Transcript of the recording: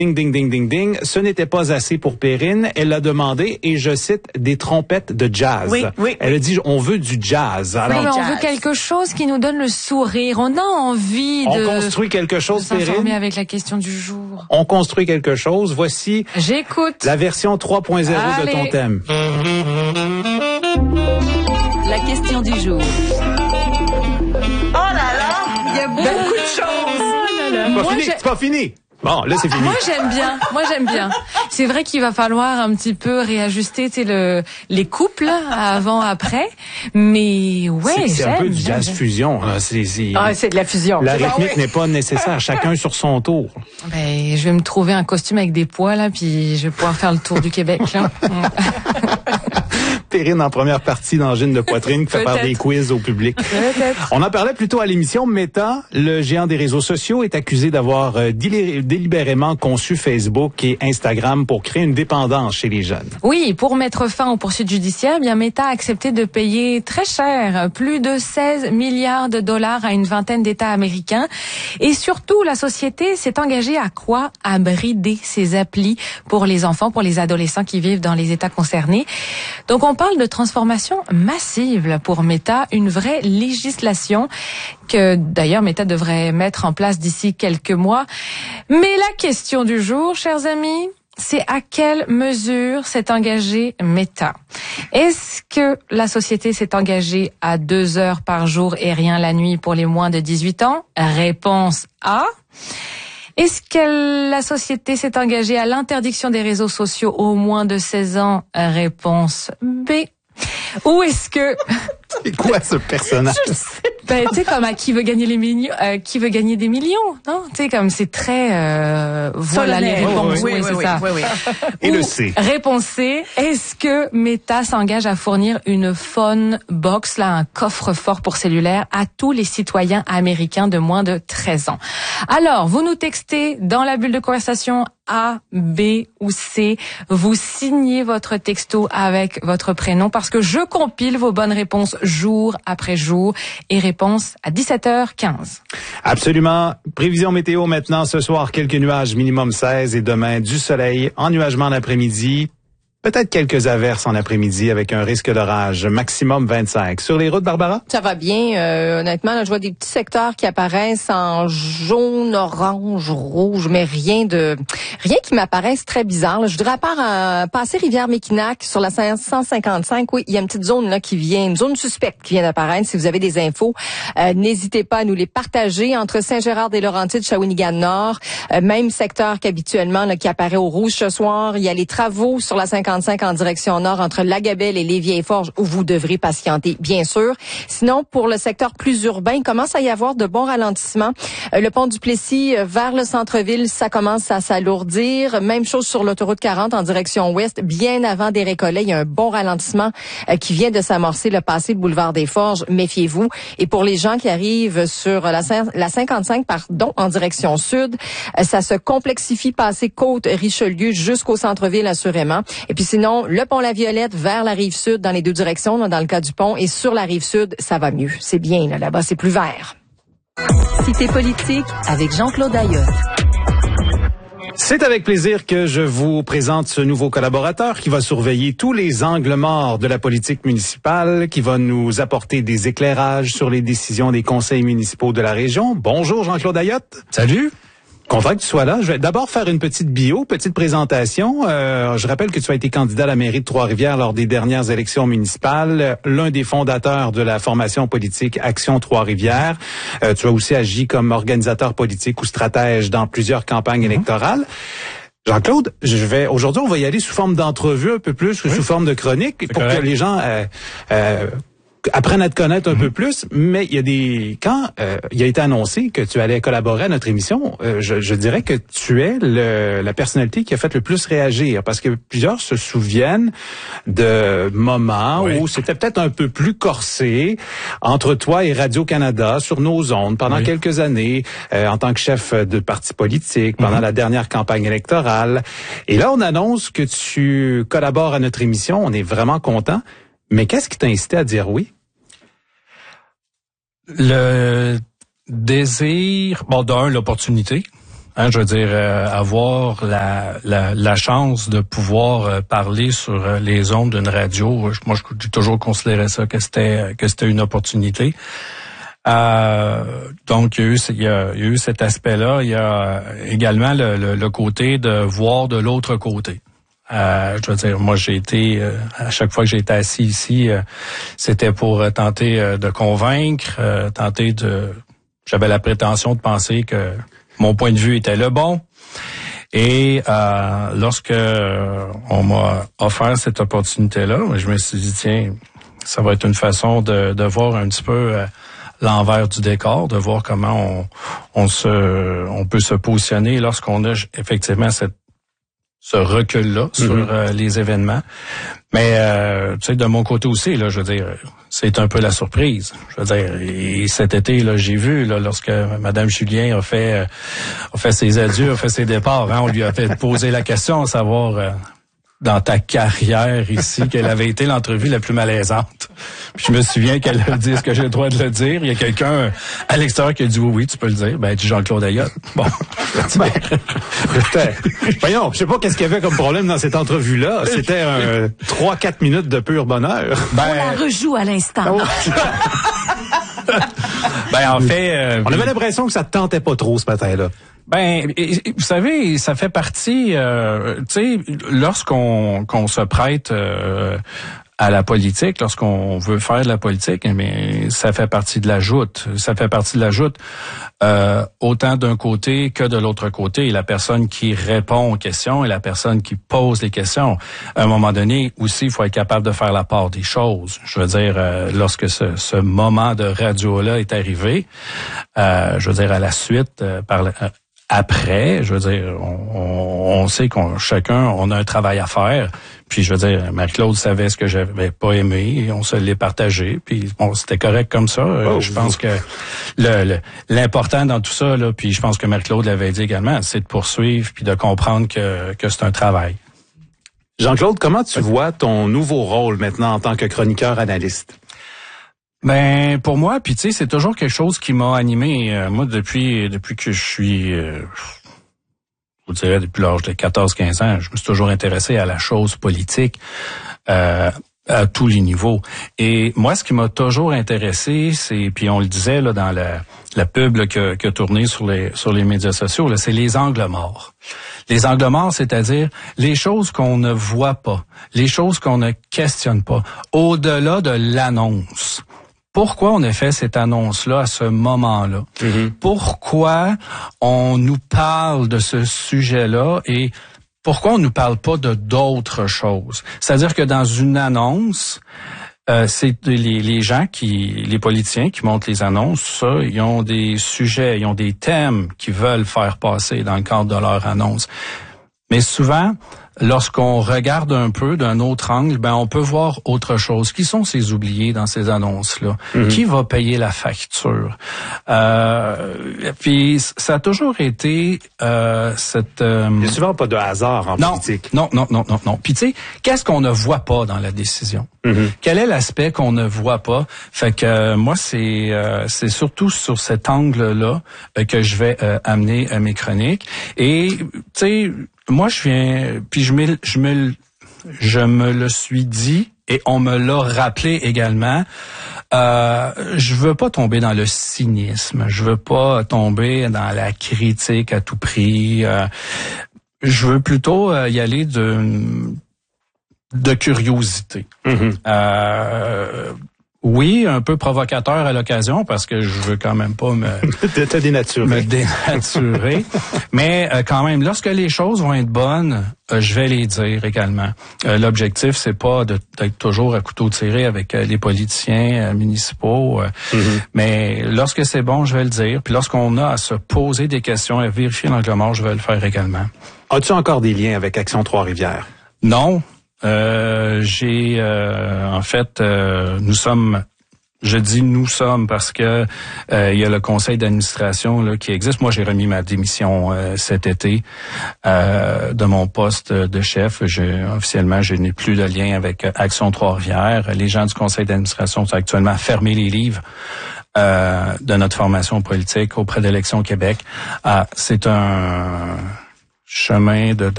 Ding, ding, ding, ding, ding. Ce n'était pas assez pour Perrine. Elle a demandé, et je cite, des trompettes de jazz. Oui. Elle a dit, on veut du jazz. Alors, Oui, on veut quelque chose qui nous donne le sourire. On a envie On de construit quelque chose, s'informer Perrine. avec la question du jour. On construit quelque chose. Voici J'écoute. la version 3.0 de Allez. ton thème. La question du jour. Oh là là, il y a beaucoup de choses. C'est pas fini. Bon, là, c'est fini. Moi j'aime bien. C'est vrai qu'il va falloir un petit peu réajuster les couples avant après, mais ouais, C'est un peu du j'aime. jazz fusion. Là. C'est C'est de la fusion. La rythmique n'est pas nécessaire. Chacun sur son tour. Ben, je vais me trouver un costume avec des pois là, puis je vais pouvoir faire le tour du Québec là. Perrine en première partie d'angine de poitrine qui fait faire Peut-être. des quiz au public. Peut-être. On en parlait plus tôt à l'émission. Meta, le géant des réseaux sociaux, est accusé d'avoir délibérément conçu Facebook et Instagram pour créer une dépendance chez les jeunes. Oui, pour mettre fin aux poursuites judiciaires, bien Meta a accepté de payer très cher, plus de 16 milliards de dollars à une vingtaine d'États américains. Et surtout, la société s'est engagée à quoi? À brider ses applis pour les enfants, pour les adolescents qui vivent dans les États concernés. Donc, on parle de transformation massive pour Meta, une vraie législation que d'ailleurs Meta devrait mettre en place d'ici quelques mois. Mais la question du jour, chers amis, c'est à quelle mesure s'est engagé Meta? Est-ce que la société s'est engagée à 2 heures par jour et rien la nuit pour les moins de 18 ans? Réponse A. Est-ce que la société s'est engagée à l'interdiction des réseaux sociaux aux moins de 16 ans? Réponse B. Ou est-ce que... C'est quoi ce personnage? Ben, tu sais, comme à qui veut gagner les millions, qui veut gagner des millions, non? Tu sais, comme c'est très, voilà les Solennel. réponses. Oui, c'est ça. oui. Et Ou, le C. Réponse C, est-ce que Meta s'engage à fournir une phone box, là, un coffre-fort pour cellulaire à tous les citoyens américains de moins de 13 ans? Alors, vous nous textez dans la bulle de conversation A, B ou C. Vous signez votre texto avec votre prénom parce que je compile vos bonnes réponses jour après jour et réponse à 17h15. Absolument. Prévision météo maintenant. Ce soir, quelques nuages, minimum 16. Et demain, du soleil, ennuagement l'après-midi. Peut-être quelques averses en après-midi avec un risque d'orage, maximum 25. Sur les routes, Barbara? Ça va bien. Honnêtement, là, je vois des petits secteurs qui apparaissent en jaune, orange, rouge, mais rien qui m'apparaisse très bizarre. Là. Je voudrais à part passer Rivière-Méquinac sur la 155. Oui, il y a une petite zone là une zone suspecte qui vient d'apparaître. Si vous avez des infos, n'hésitez pas à nous les partager entre Saint-Gérard-des-Laurentides, Shawinigan-Nord. Même secteur qu'habituellement là, qui apparaît au rouge ce soir. Il y a les travaux sur la 55 en direction nord entre Lagabelle et les Vieilles-Forges où vous devrez patienter, bien sûr. Sinon, pour le secteur plus urbain, il commence à y avoir de bons ralentissements. Le pont du Plessis vers le centre-ville, ça commence à s'alourdir. Même chose sur l'autoroute 40 en direction ouest. Bien avant des Récollets, il y a un bon ralentissement qui vient de s'amorcer, le passé le boulevard des Forges. Méfiez-vous. Et pour les gens qui arrivent sur la 55, en direction sud, ça se complexifie passé Côte-Richelieu jusqu'au centre-ville assurément. Et puis sinon, le pont La Violette vers la rive sud dans les deux directions, là, dans le cas du pont. Et sur la rive sud, ça va mieux. C'est bien, là-bas, c'est plus vert. Cité politique avec Jean-Claude Ayotte. C'est avec plaisir que je vous présente ce nouveau collaborateur qui va surveiller tous les angles morts de la politique municipale, qui va nous apporter des éclairages sur les décisions des conseils municipaux de la région. Bonjour Jean-Claude Ayotte. Salut. Content que tu sois là. Je vais d'abord faire une petite petite présentation. Je rappelle que tu as été candidat à la mairie de Trois-Rivières lors des dernières élections municipales, l'un des fondateurs de la formation politique Action Trois-Rivières. Tu as aussi agi comme organisateur politique ou stratège dans plusieurs campagnes électorales. Jean-Claude, aujourd'hui, on va y aller sous forme d'entrevue un peu plus que sous forme de chronique pour que les gens apprennent à te connaître un peu plus, mais quand il a été annoncé que tu allais collaborer à notre émission, je dirais que tu es la personnalité qui a fait le plus réagir, parce que plusieurs se souviennent de moments où c'était peut-être un peu plus corsé entre toi et Radio-Canada sur nos ondes pendant quelques années, en tant que chef de parti politique, pendant la dernière campagne électorale. Et là, on annonce que tu collabores à notre émission. On est vraiment content. Mais qu'est-ce qui t'a incité à dire oui? Le désir, l'opportunité. Je veux dire, avoir la chance de pouvoir parler sur les ondes d'une radio, moi j'ai toujours considéré ça que c'était une opportunité. Donc il y a eu cet aspect-là. Il y a également le côté de voir de l'autre côté. Je veux dire, moi j'ai été à chaque fois que j'ai été assis ici, c'était pour tenter de convaincre, j'avais la prétention de penser que mon point de vue était le bon. Et lorsque on m'a offert cette opportunité-là, je me suis dit, tiens, ça va être une façon de voir un petit peu l'envers du décor, de voir comment on peut se positionner lorsqu'on a effectivement ce recul-là sur les événements. Mais tu sais, de mon côté aussi, là, je veux dire, c'est un peu la surprise. Je veux dire, et cet été, là, j'ai vu, là, lorsque Madame Julien a fait ses adieux, a fait ses départs, on lui a fait poser la question, à savoir dans ta carrière ici, quelle avait été l'entrevue la plus malaisante. Puis je me souviens qu'elle a dit, est-ce que j'ai le droit de le dire? Il y a quelqu'un à l'extérieur qui a dit oui, tu peux le dire. Ben, dit Jean-Claude Ayotte. Bon. Voyons, je sais pas qu'est-ce qu'il y avait comme problème dans cette entrevue-là. C'était 3-4 minutes de pur bonheur. On la rejoue à l'instant. En fait... on avait l'impression que ça te tentait pas trop ce matin-là. Vous savez, ça fait partie, tu sais, lorsqu'on se prête à la politique, lorsqu'on veut faire de la politique, mais ça fait partie de la joute. Ça fait partie de la joute autant d'un côté que de l'autre côté. La personne qui répond aux questions et la personne qui pose les questions. À un moment donné, aussi, il faut être capable de faire la part des choses. Je veux dire, lorsque ce moment de radio-là est arrivé, je veux dire, à la suite, après, je veux dire, on sait chacun a un travail à faire. Puis je veux dire, Marie-Claude savait ce que j'avais pas aimé, et on se l'est partagé. Puis bon, c'était correct comme ça. Je pense que l'important dans tout ça, là, puis je pense que Marie-Claude l'avait dit également, c'est de poursuivre puis de comprendre que c'est un travail. Jean-Claude, comment tu vois ton nouveau rôle maintenant en tant que chroniqueur analyste? Pour moi, puis tu sais, c'est toujours quelque chose qui m'a animé. Moi, depuis que je suis, je vous dirais, depuis l'âge de 14-15 ans, je me suis toujours intéressé à la chose politique à tous les niveaux. Et moi, ce qui m'a toujours intéressé, puis on le disait là dans la pub là, qui a tourné sur les médias sociaux, là, c'est les angles morts. Les angles morts, c'est-à-dire les choses qu'on ne voit pas, les choses qu'on ne questionne pas, au-delà de l'annonce. Pourquoi on a fait cette annonce-là à ce moment-là? Pourquoi on nous parle de ce sujet-là et pourquoi on nous parle pas de d'autres choses? C'est-à-dire que dans une annonce, c'est les politiciens qui montent les annonces, ça, ils ont des sujets, ils ont des thèmes qu'ils veulent faire passer dans le cadre de leur annonce. Mais souvent, lorsqu'on regarde un peu d'un autre angle, on peut voir autre chose. Qui sont ces oubliés dans ces annonces-là? Qui va payer la facture? Puis ça a toujours été cette... Il n'y a souvent pas de hasard en politique. Non. Puis tu sais, qu'est-ce qu'on ne voit pas dans la décision? Quel est l'aspect qu'on ne voit pas? Fait que moi, c'est surtout sur cet angle-là que je vais amener mes chroniques. Et tu sais, moi, je viens, puis je me le suis dit et on me l'a rappelé également. Je veux pas tomber dans le cynisme. Je veux pas tomber dans la critique à tout prix. Je veux plutôt y aller de curiosité. Oui, un peu provocateur à l'occasion parce que je veux quand même pas me dénaturer. Mais quand même, lorsque les choses vont être bonnes, je vais les dire également. L'objectif, c'est pas d'être toujours à couteau tiré avec les politiciens municipaux. Mais lorsque c'est bon, je vais le dire. Puis lorsqu'on a à se poser des questions, à vérifier l'angle mort, je vais le faire également. As-tu encore des liens avec Action Trois-Rivières? Non. En fait, nous sommes, je dis nous sommes parce que il y a le conseil d'administration là qui existe. Moi, j'ai remis ma démission cet été de mon poste de chef. Officiellement, je n'ai plus de lien avec Action Trois-Rivières. Les gens du conseil d'administration sont actuellement fermés les livres. de notre formation politique auprès d'Élections Québec. C'est un chemin